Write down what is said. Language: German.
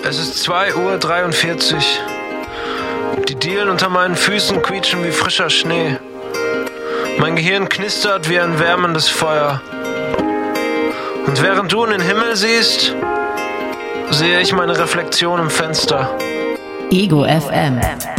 Es ist 2:43 Uhr. Die Dielen unter meinen Füßen quietschen wie frischer Schnee. Mein Gehirn knistert wie ein wärmendes Feuer. Und während du in den Himmel siehst, sehe ich meine Reflexion im Fenster. Ego FM.